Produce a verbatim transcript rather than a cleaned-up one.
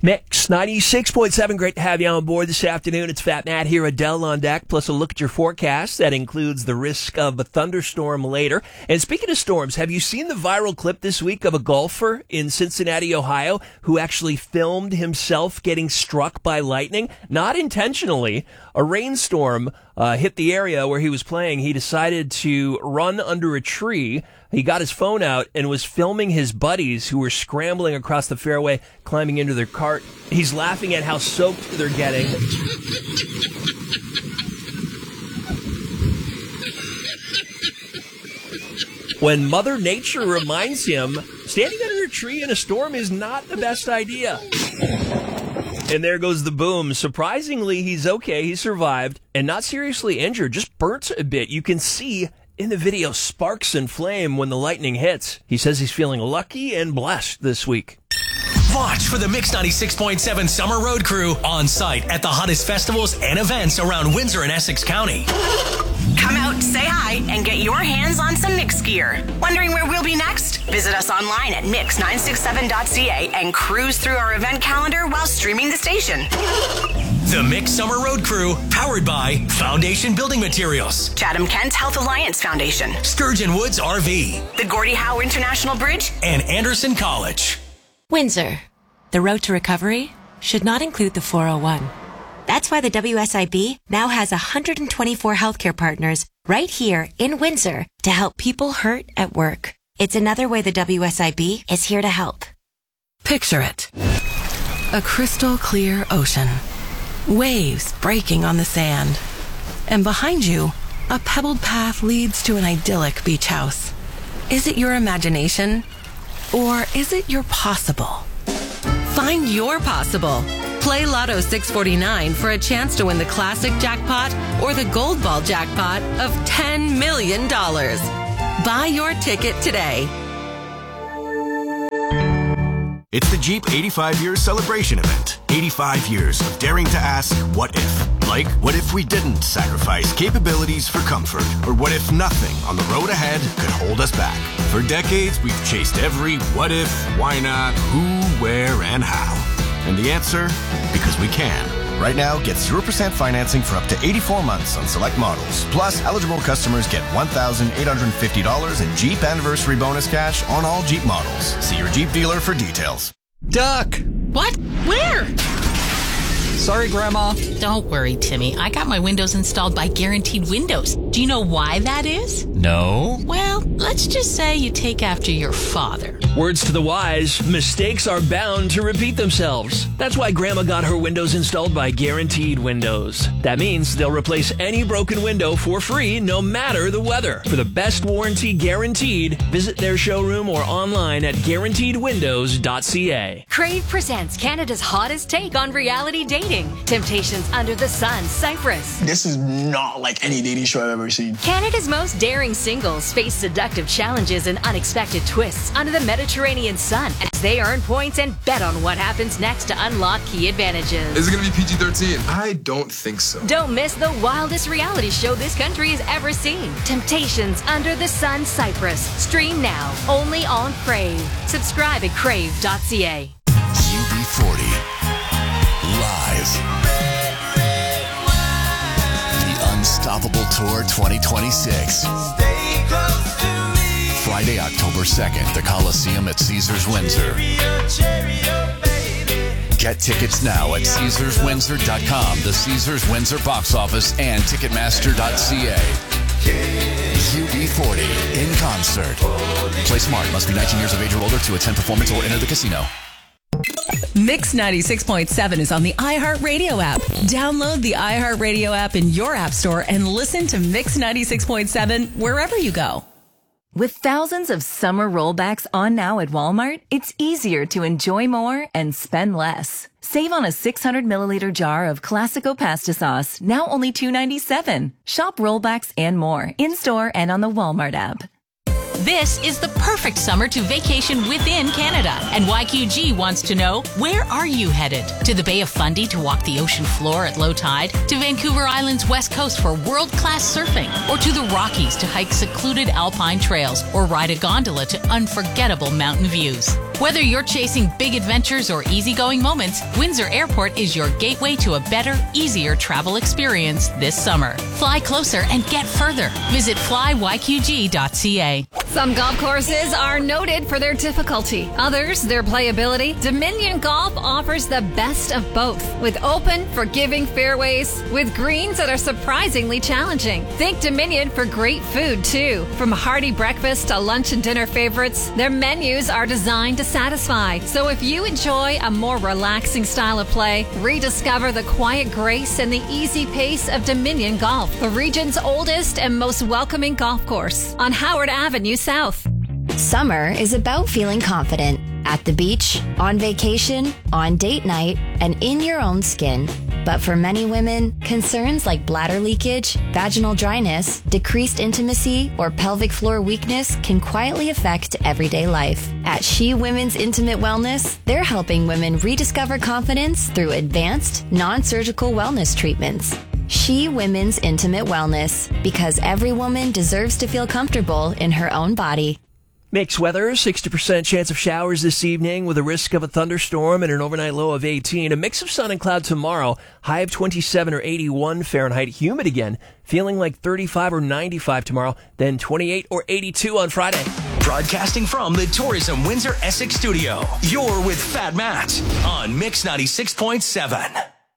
Mix ninety-six point seven. Great to have you on board this afternoon. It's Fat Matt here, Adele on deck, plus a look at your forecast. That includes the risk of a thunderstorm later. And speaking of storms, have you seen the viral clip this week of a golfer in Cincinnati, Ohio, who actually filmed himself getting struck by lightning? Not intentionally. A rainstorm uh, hit the area where he was playing. He decided to run under a tree. He got his phone out and was filming his buddies who were scrambling across the fairway, climbing into their cart. He's laughing at how soaked they're getting. When Mother Nature reminds him, standing under a tree in a storm is not the best idea. And there goes the boom. Surprisingly, he's okay. He survived and not seriously injured, just burnt a bit. You can see in the video sparks and flame when the lightning hits. He says he's feeling lucky and blessed this week. Watch for the Mix ninety-six point seven Summer Road Crew on site at the hottest festivals and events around Windsor and Essex County. Come out, say hi, and get your hands on some Mix gear. Wondering where we'll be next? Visit us online at mix nine six seven dot c a and cruise through our event calendar while streaming the station. The Mix Summer Road Crew, powered by Foundation Building Materials, Chatham-Kent Health Alliance Foundation, Sturgeon Woods R V, the Gordie Howe International Bridge, and Anderson College. Windsor. The road to recovery should not include the four oh one. That's why the W S I B now has one hundred twenty-four healthcare partners right here in Windsor to help people hurt at work. It's another way the W S I B is here to help. Picture it. A crystal clear ocean. Waves breaking on the sand. And behind you, a pebbled path leads to an idyllic beach house. Is it your imagination? Or is it your possible? Find your possible. Play Lotto six forty-nine for a chance to win the classic jackpot or the gold ball jackpot of ten million dollars. Buy your ticket today. It's the Jeep eighty-five years celebration event. eighty-five years of daring to ask, what if? Like, what if we didn't sacrifice capabilities for comfort? Or what if nothing on the road ahead could hold us back? For decades, we've chased every what if, why not, who, where, and how. And the answer? Because we can. Right now, get zero percent financing for up to eighty-four months on select models. Plus, eligible customers get one thousand eight hundred fifty dollars in Jeep Anniversary Bonus Cash on all Jeep models. See your Jeep dealer for details. Duck! What? Where? Sorry, Grandma. Don't worry, Timmy. I got my windows installed by Guaranteed Windows. Do you know why that is? No. Well, let's just say you take after your father. Words to the wise, mistakes are bound to repeat themselves. That's why Grandma got her windows installed by Guaranteed Windows. That means they'll replace any broken window for free, no matter the weather. For the best warranty guaranteed, visit their showroom or online at guaranteed windows dot c a. Crave presents Canada's hottest take on reality dating. Temptations Under the Sun, Cyprus. This is not like any dating show I've ever seen. Canada's most daring singles face seductive challenges and unexpected twists under the Mediterranean sun as they earn points and bet on what happens next to unlock key advantages. Is it going to be P G thirteen? I don't think so. Don't miss the wildest reality show this country has ever seen. Temptations Under the Sun, Cyprus. Stream now, only on Crave. Subscribe at crave dot c a. U B forty. Live. The Unstoppable Tour twenty twenty-six. Friday, October second, the Coliseum at Caesars Windsor. Get tickets now at caesars windsor dot com, the Caesars Windsor box office, and ticketmaster dot c a. U B forty in concert. Play smart. Must be nineteen years of age or older to attend performance or enter the casino. Mix ninety-six point seven is on the iHeartRadio app. Download the iHeartRadio app in your app store and listen to Mix ninety-six point seven wherever you go. With thousands of summer rollbacks on now at Walmart, it's easier to enjoy more and spend less. Save on a six hundred milliliter jar of Classico pasta sauce, now only two ninety-seven. Shop rollbacks and more in-store and on the Walmart app. This is the perfect summer to vacation within Canada. And Y Q G wants to know, where are you headed? To the Bay of Fundy to walk the ocean floor at low tide? To Vancouver Island's west coast for world-class surfing? Or to the Rockies to hike secluded alpine trails or ride a gondola to unforgettable mountain views? Whether you're chasing big adventures or easygoing moments, Windsor Airport is your gateway to a better, easier travel experience this summer. Fly closer and get further. Visit fly y q g dot c a. Some golf courses are noted for their difficulty. Others, their playability. Dominion Golf offers the best of both, with open, forgiving fairways, with greens that are surprisingly challenging. Think Dominion for great food, too. From hearty breakfast to lunch and dinner favorites, their menus are designed to satisfy. So if you enjoy a more relaxing style of play, rediscover the quiet grace and the easy pace of Dominion Golf, the region's oldest and most welcoming golf course on Howard Avenue South. Summer is about feeling confident at the beach, on vacation, on date night, and in your own skin. But for many women, concerns like bladder leakage, vaginal dryness, decreased intimacy, or pelvic floor weakness can quietly affect everyday life. At She Women's Intimate Wellness, they're helping women rediscover confidence through advanced, non-surgical wellness treatments. She Women's Intimate Wellness, because every woman deserves to feel comfortable in her own body. Mixed weather, sixty percent chance of showers this evening with a risk of a thunderstorm and an overnight low of eighteen. A mix of sun and cloud tomorrow, high of twenty-seven or eighty-one Fahrenheit. Humid again, feeling like thirty-five or ninety-five tomorrow, then twenty-eight or eighty-two on Friday. Broadcasting from the Tourism Windsor Essex studio, you're with Fat Matt on Mix ninety-six point seven.